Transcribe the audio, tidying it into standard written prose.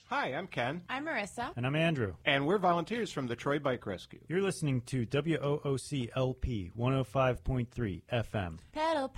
Hi, I'm Ken. I'm Marissa. And I'm Andrew. And we're volunteers from the Troy Bike Rescue. You're listening to WOOC LP 105.3 FM. Pedal,